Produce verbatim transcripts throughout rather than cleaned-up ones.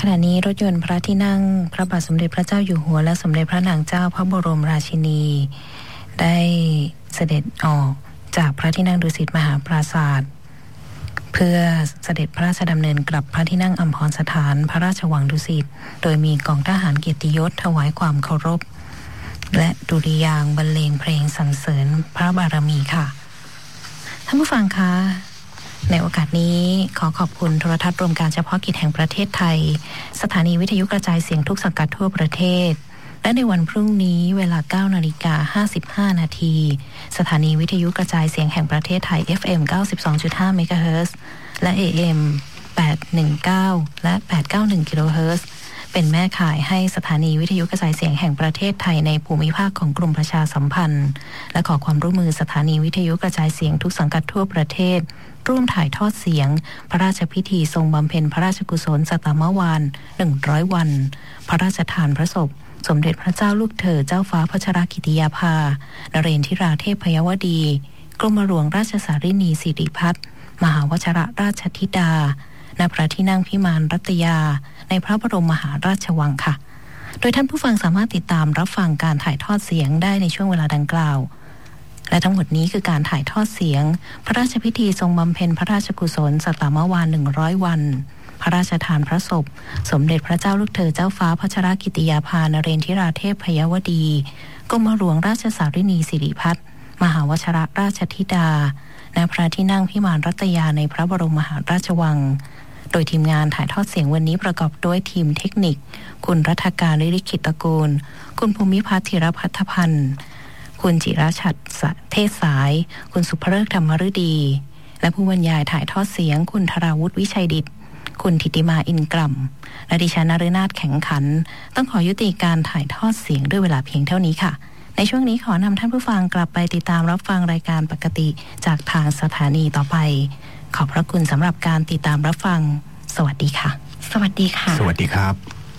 ขณะนี้รถยนต์พระที่นั่งพระบาทสมเด็จพระเจ้าอยู่หัวและสมเด็จพระนางเจ้าพระบรมราชินีได้เสด็จออกจากพระที่นั่งดุสิตมหาปราสาทเพื่อเสด็จพระราชดำเนินกลับพระที่นั่งอัมพรสถานพระราชวังดุสิตโดยมีกองทหารเกียรติยศถวายความเคารพและดุริยางค์บรรเลงเพลงสรรเสริญพระบารมีค่ะท่านผู้ฟังคะในโอกาสนี้ขอขอบคุณโทรทัศน์รวมการเฉพาะกิจแห่งประเทศไทยสถานีวิทยุกระจายเสียงทุกสังกัดทั่วประเทศและในวันพรุ่งนี้เวลา เก้านาฬิกาห้าสิบห้านาที สถานีวิทยุกระจายเสียงแห่งประเทศไทย เอฟ เอ็ม เก้าสิบสองจุดห้า เมกะเฮิรตซ์และ เอ เอ็ม แปดร้อยสิบเก้า และ แปดร้อยเก้าสิบเอ็ด กิโลเฮิรตซ์เป็นแม่ข่ายให้สถานีวิทยุกระจายเสียงแห่งประเทศไทยในภูมิภาคของกรมประชาสัมพันธ์และขอความร่วมมือสถานีวิทยุกระจายเสียงทุกสังกัดทั่วประเทศร่วมถ่ายทอดเสียงพระราชพิธีทรงบำเพ็ญพระราชกุศลสัตมวาลหนึ่งร้อยวันพระราชทานพระศพสมเด็จพระเจ้าลูกเธอเจ้าฟ้าพัชรกิติยาภานเรนทิราเทพยวดีกรมหลวงราชสารินีสิริพัฒน์มหาวชรราชธิดาณพระที่นั่งพิมานรัตยาในพระบรมมหาราชวังค่ะโดยท่านผู้ฟังสามารถติดตามรับฟังการถ่ายทอดเสียงได้ในช่วงเวลาดังกล่าวและทั้งหมดนี้คือการถ่ายทอดเสียงพระราชพิธีทรงบำเพ็ญพระราชกุศลสัตมวาลหนึ่งร้อยวันพระราชทานพระศพสมเด็จพระเจ้าลูกเธอเจ้าฟ้าพัชรกิติยาภานเรนทิราเทพยวดีกรมหลวงราชสารินีสิริพัฒน์มหาวชรราชธิดาณพระที่นั่งพิมานรัตยาในพระบรมมหาราชวังโดยทีมงานถ่ายทอดเสียงวันนี้ประกอบด้วยทีมเทคนิคคุณรัฐการลิขิตตระกูลคุณภูมิพัฒน์ธีรพัฒพันธ์คุณจิรชัดเทศสายคุณสุภฤกษ์ธรรมฤดีและผู้บรรยายถ่ายทอดเสียงคุณธราวุฒิวิชัยดิษฐ์คุณธิติมาอินกล่ำและดิฉันนฤนาถแข็งขันต้องขอยุติการถ่ายทอดเสียงด้วยเวลาเพียงเท่านี้ค่ะในช่วงนี้ขอนำท่านผู้ฟังกลับไปติดตามรับฟังรายการปกติจากทางสถานีต่อไปขอบพระคุณสำหรับการติดตามรับฟังสวัสดีค่ะสวัสดีค่ะสวัสดีครับ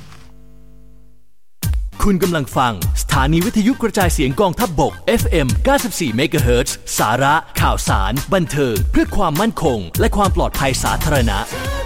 คุณกำลังฟังสถานีวิทยุกระจายเสียงกองทัพบก เอฟ เอ็ม เก้าสิบสี่ เมกะเฮิรตซ์ สาระข่าวสารบันเทิงเพื่อความมั่นคงและความปลอดภัยสาธารณะ